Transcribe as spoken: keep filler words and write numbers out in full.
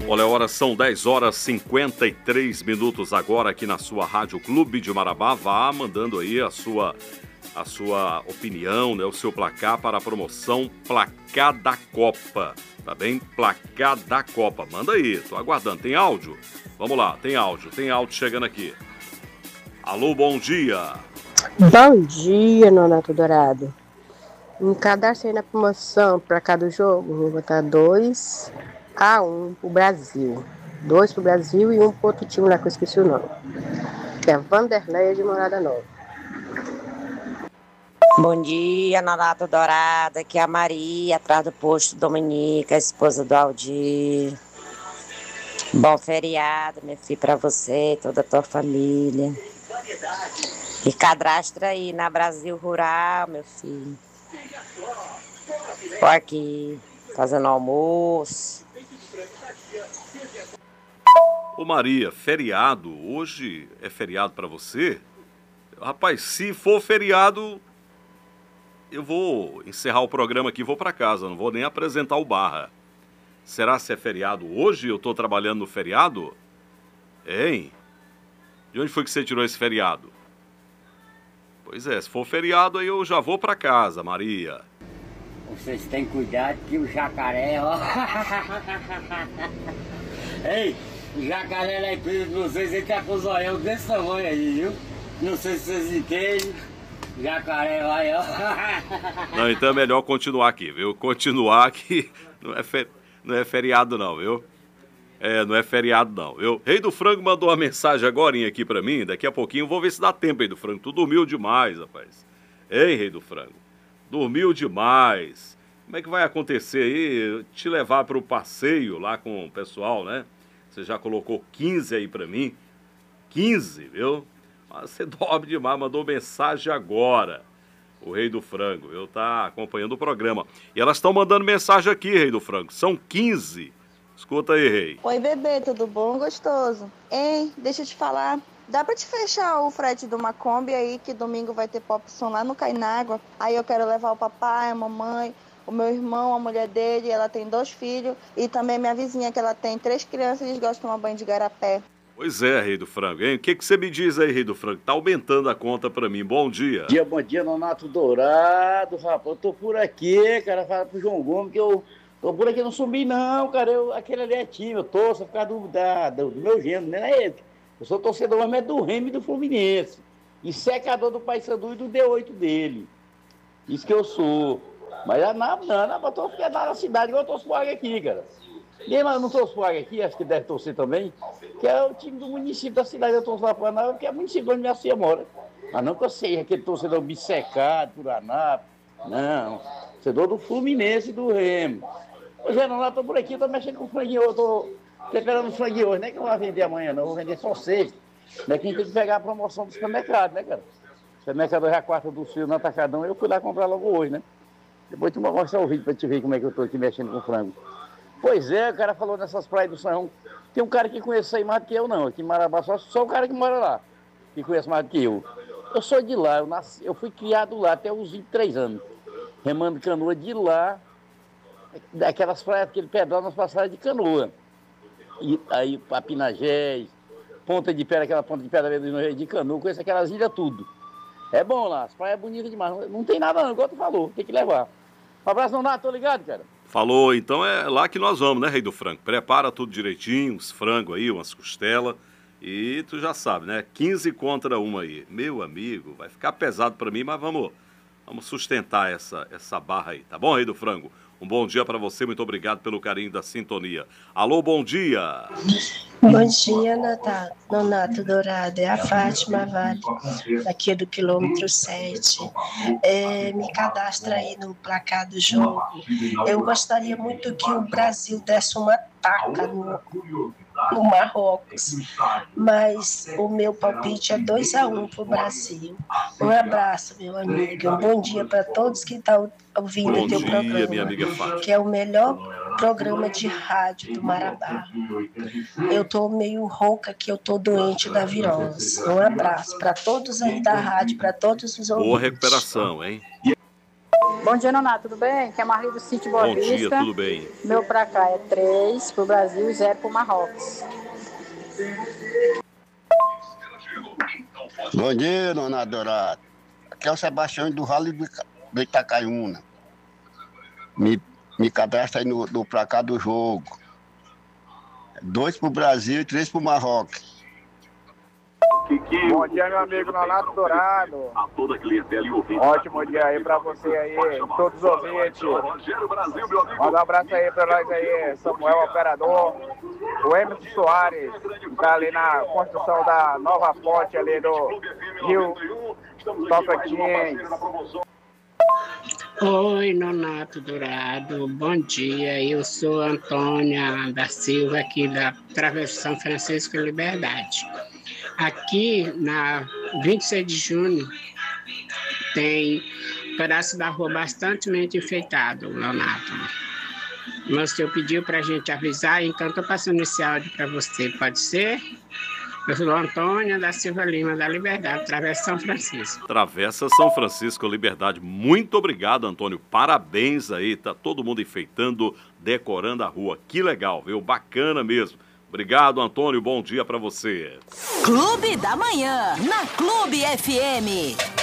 Olha, a hora são dez horas e cinquenta e três minutos agora aqui na sua Rádio Clube de Marabá. Vá mandando aí a sua, a sua opinião, né, o seu placar para a promoção Placar da Copa. Tá bem? Placar da Copa. Manda aí, tô aguardando. Tem áudio? Vamos lá, tem áudio. Tem áudio chegando aqui. Alô, bom dia. Bom dia, Nonato Dourado. Me cadastre aí na promoção para cada jogo. Vou botar dois a um pro Brasil. Dois pro Brasil e um pro outro time lá que eu esqueci o nome. Que é Vanderlei de Morada Nova. Bom dia, Nonato Dourado. Aqui é a Maria, atrás do posto Dominica, esposa do Aldir. Bom feriado, meu filho, pra você e toda a tua família. E cadastra aí na Brasil Rural, meu filho. Tô aqui, fazendo almoço. Ô Maria, feriado, hoje é feriado pra você? Rapaz, se for feriado, eu vou encerrar o programa aqui e vou pra casa, não vou nem apresentar o Barra. Será se é feriado hoje? Eu tô trabalhando no feriado? Hein? De onde foi que você tirou esse feriado? Pois é, se for feriado aí eu já vou pra casa, Maria. Vocês têm cuidado que o jacaré, ó. Ei, o jacaré lá em Pedro, não sei se ele tá com o zoião desse tamanho aí, viu? Não sei se vocês entendem. Jacaré vai, ó. Não, então é melhor continuar aqui, viu? Continuar que não é, fer... não é feriado não, viu? É, não é feriado não. Eu... Rei do Frango mandou uma mensagem agora aqui pra mim, daqui a pouquinho eu vou ver se dá tempo, Rei do Frango. Tu dormiu demais, rapaz. Ei, Rei do Frango, dormiu demais. Como é que vai acontecer aí, te levar pro passeio lá com o pessoal, né? Você já colocou quinze aí pra mim. quinze, viu? Mas você dorme demais, mandou mensagem agora. O Rei do Frango, eu tá acompanhando o programa. E elas estão mandando mensagem aqui, Rei do Frango. São quinze. Escuta aí, Rei. Oi, bebê, tudo bom? Gostoso. Hein, deixa eu te falar. Dá pra te fechar o frete de uma Kombi aí, que domingo vai ter Popson lá no Cainágua. Aí eu quero levar o papai, a mamãe, o meu irmão, a mulher dele. Ela tem dois filhos. E também minha vizinha, que ela tem três crianças e eles gostam de tomar banho de garapé. Pois é, Rei do Frango, hein? O que, que você me diz aí, Rei do Frango? Tá aumentando a conta pra mim. Bom dia. Bom dia, bom dia, Nonato Dourado, rapaz. Eu tô por aqui, cara. Fala pro João Gomes que eu tô por aqui, não sumi não, cara. Eu, aquele ali é time, eu torço por causa do, da, do, do meu gênero, não é ele. Eu sou torcedor mesmo é do Remo e do Fluminense. E secador do Paysandu e do D oito dele. Isso que eu sou. Mas é nada, não, não, eu tô porque é na cidade, igual eu torço pro Águia aqui, cara. Ninguém mais não torce pro Águia aqui, acho que deve torcer também, que é o time do município da cidade, eu torço lá pro Anápolis, porque é o município onde minha filha mora. Mas não que eu seja aquele torcedor bissecado por Anápolis, não. Torcedor do Fluminense e do Remo. Hoje eu não, eu tô por aqui, eu tô mexendo com franguinho, eu tô preparando franguinho hoje, não é que eu vou vender amanhã não, eu vou vender só sexta. Não é que a gente tem que pegar a promoção do supermercado, né, cara? O supermercado hoje é a quarta do fio no Atacadão, eu fui lá comprar logo hoje, né? Depois tu mostrar o vídeo pra te ver como é que eu tô aqui mexendo com frango. Pois é, o cara falou nessas praias do São João. Tem um cara que conhece isso aí mais do que eu, não. Aqui em Marabá, só, só o cara que mora lá, que conhece mais do que eu. Eu sou de lá, eu, nasci, eu fui criado lá até os vinte e três anos. Remando canoa de lá, daquelas praias, aquele pedral, nós passávamos de canoa. E aí, Papinagés, Ponta de Pedra, aquela Ponta de Pedra de canoa, conheço aquelas ilhas tudo. É bom lá, as praias é bonitas demais. Não tem nada não, igual tu falou, tem que levar. Um abraço, Nonato, tô ligado, cara? Falou, então é lá que nós vamos, né, Rei do Frango? Prepara tudo direitinho, uns frangos aí, umas costelas. E tu já sabe, né? quinze contra uma aí. Meu amigo, vai ficar pesado pra mim, mas vamos, vamos sustentar essa, essa barra aí, tá bom, Rei do Frango? Um bom dia pra você, muito obrigado pelo carinho da sintonia. Alô, bom dia! Bom dia, Natal, Nonato Dourado, é a Fátima Vale, aqui do quilômetro sete. É, me cadastra aí no placar do jogo. Eu gostaria muito que o Brasil desse uma taca no, no Marrocos, mas o meu palpite é dois a um para o Brasil. Um abraço, meu amigo, um bom dia para todos que estão ouvindo o teu programa, minha amiga Fátima, que é o melhor programa de rádio do Marabá. Eu tô meio rouca, que eu tô doente da virose. Um abraço para todos aí da rádio, para todos os ouvintes. Boa recuperação, hein? Bom dia, Nonato, tudo bem? Aqui é a Marli do Sítio Boa Bom Vista. dia, tudo bem? Meu pra cá é três pro Brasil e zero pro Marrocos. Bom dia, Nonato Dourado. Aqui é o Sebastião do Vale do Itacaiúna. Me, me cadastra aí no, no placar do jogo. Dois pro Brasil e três pro Marrocos. Bom dia, meu amigo Nonato Dourado. Ótimo dia aí pra você aí, todos os ouvintes. Manda um abraço aí pra nós aí, Samuel Operador, o Emerson Soares, que tá ali na construção da nova ponte ali do Rio Tocantins. Oi, Nonato Dourado, bom dia. Eu sou Antônia da Silva, aqui da Travessa São Francisco Liberdade. Aqui na vinte e seis de junho tem um pedaço da rua bastante enfeitado, Leonardo. Mas o senhor pediu para a gente avisar, então estou passando esse áudio para você, pode ser? Eu sou Antônia da Silva Lima, da Liberdade, Travessa São Francisco. Travessa São Francisco Liberdade. Muito obrigado, Antônio. Parabéns aí, tá todo mundo enfeitando, decorando a rua. Que legal, viu? Bacana mesmo. Obrigado, Antônio. Bom dia para você. Clube da Manhã, na Clube F M.